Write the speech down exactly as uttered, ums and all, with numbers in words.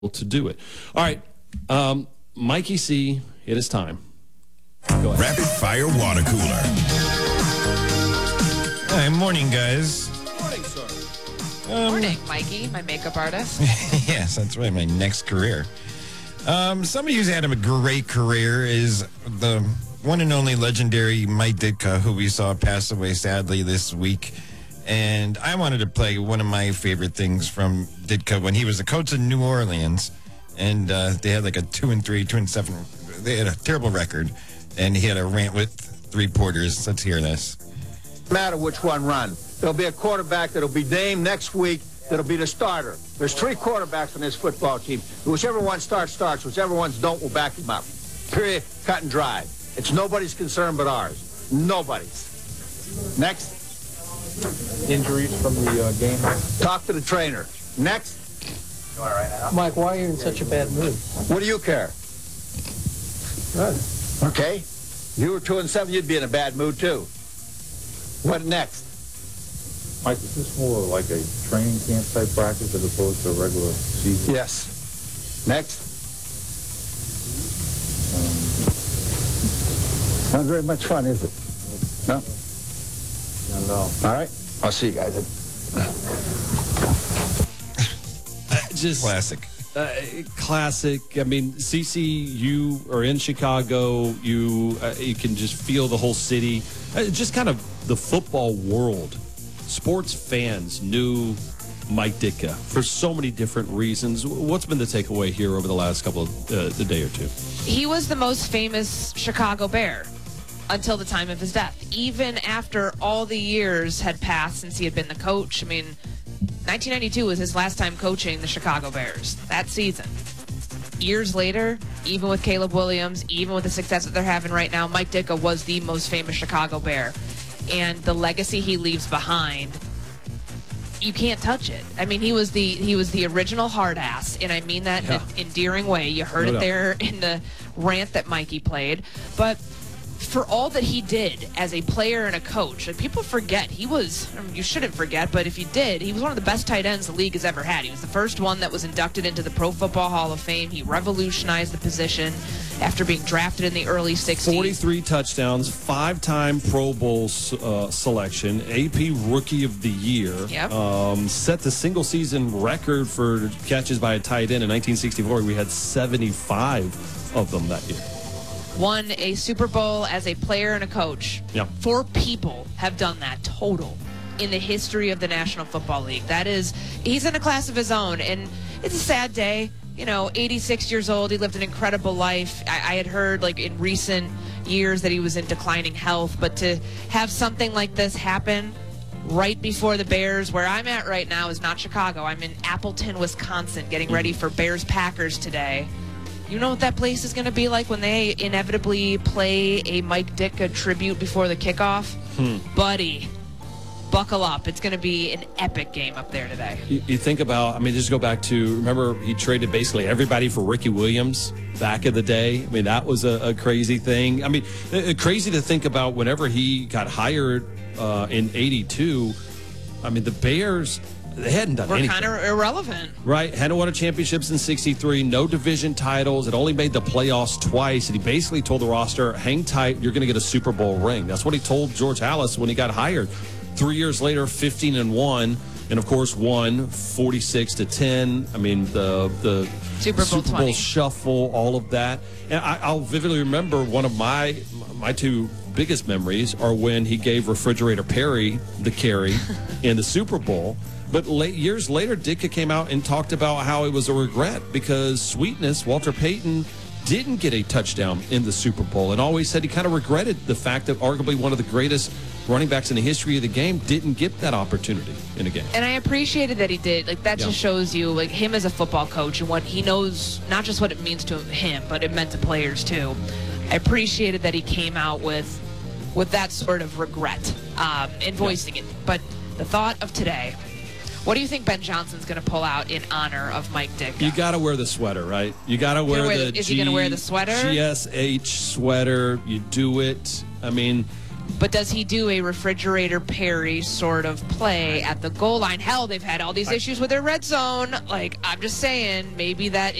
to do it. All right, um, Mikey C, it is time. Go ahead. Rapid Fire Water Cooler. Hi, morning, guys. Morning, sir. Um, Morning, Mikey, my makeup artist. yes, that's right, my next career. Um, somebody who's had a great career is the one and only legendary Mike Ditka, who we saw pass away sadly this week. And I wanted to play one of my favorite things from Ditka when he was the coach in New Orleans. And uh, they had like a two and three, two and seven. They had a terrible record. And he had a rant with three porters. Let's hear this. No matter which one run. There'll be a quarterback that'll be named next week that'll be the starter. There's three quarterbacks on this football team. Whichever one starts, starts. Whichever ones don't, will back him up. Period. Cut and dry. It's nobody's concern but ours. Nobody's. Next. Injuries from the uh, game. Talk to the trainer. Next. Mike, why are you in such a bad mood? What do you care? Good. Okay. If you were two and seven, you'd be in a bad mood too. What next? Mike, is this more like a training camp type practice as opposed to a regular season? Yes. Next. Um, Not very much fun, is it? No? No. All right. I'll see you guys. Just Classic. Uh, classic. I mean, C C, you are in Chicago. You uh, you can just feel the whole city. Uh, just kind of the football world. Sports fans knew Mike Ditka for so many different reasons. What's been the takeaway here over the last couple of uh, the day or two? He was the most famous Chicago Bear until the time of his death. Even after all the years had passed since he had been the coach. I mean, nineteen ninety-two was his last time coaching the Chicago Bears that season. Years later, even with Caleb Williams, even with the success that they're having right now, Mike Ditka was the most famous Chicago Bear. And the legacy he leaves behind, you can't touch it. I mean, he was the he was the original hard ass, and I mean that Yeah. in an endearing way. You heard No it doubt. there in the rant that Mikey played. But for all that he did as a player and a coach, like, people forget he was, I mean, you shouldn't forget, but if you did, he was one of the best tight ends the league has ever had. He was the first one that was inducted into the Pro Football Hall of Fame. He revolutionized the position after being drafted in the early sixties. forty-three touchdowns, five-time Pro Bowl uh, selection, A P Rookie of the Year. Yep. Um, set the single-season record for catches by a tight end in nineteen sixty-four. We had seventy-five of them that year. Won a Super Bowl as a player and a coach. Yeah. Four people have done that total in the history of the National Football League. That is, he's in a class of his own, and it's a sad day. You know, eighty-six years old, he lived an incredible life. I, I had heard, like, in recent years that he was in declining health, but to have something like this happen right before the Bears, where I'm at right now is not Chicago. I'm in Appleton, Wisconsin, getting ready for Bears-Packers today. You know what that place is going to be like when they inevitably play a Mike Ditka tribute before the kickoff? Hmm. Buddy, buckle up. It's going to be an epic game up there today. You, you think about, I mean, just go back to, remember he traded basically everybody for Ricky Williams back in the day. I mean, that was a, a crazy thing. I mean, uh, crazy to think about whenever he got hired uh, in eighty-two. I mean, the Bears, they hadn't done We're anything. kind of irrelevant. Right, hadn't won a championships in sixty-three, no division titles, had only made the playoffs twice, and he basically told the roster, hang tight, you're going to get a Super Bowl ring. That's what he told George Halas when he got hired. Three years later, fifteen and one, and of course won forty-six to ten. I mean, the the Super Bowl Super Bowl twenty. shuffle, all of that. And I, I'll vividly remember one of my my two biggest memories are when he gave Refrigerator Perry the carry in the Super Bowl. But late, years later, Ditka came out and talked about how it was a regret because Sweetness, Walter Payton, didn't get a touchdown in the Super Bowl, and always said he kind of regretted the fact that arguably one of the greatest running backs in the history of the game didn't get that opportunity in a game. And I appreciated that he did. Like, that Yeah. just shows you, like, him as a football coach and what he knows, not just what it means to him, but it meant to players too. I appreciated that he came out with with that sort of regret um, and voicing it. But the thought of today, what do you think Ben Johnson's going to pull out in honor of Mike Ditka? You got to wear the sweater, right? You got to wear, wear the the- is he gonna wear the sweater? G S H sweater. You do it. I mean, But does he do a refrigerator Perry sort of play at the goal line? Hell, they've had all these issues with their red zone. Like, I'm just saying, maybe that